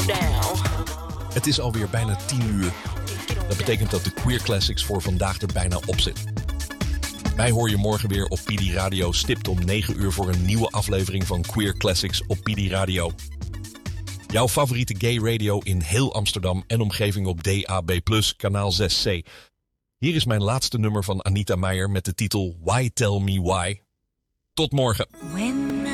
Het is alweer bijna 10 uur. Dat betekent dat de Queer Classics voor vandaag er bijna op zit. Mij hoor je morgen weer op PD Radio stipt om 9 uur voor een nieuwe aflevering van Queer Classics op PD Radio. Jouw favoriete gay radio in heel Amsterdam en omgeving op DAB+, kanaal 6C. Hier is mijn laatste nummer van Anita Meijer met de titel Why Tell Me Why. Tot morgen.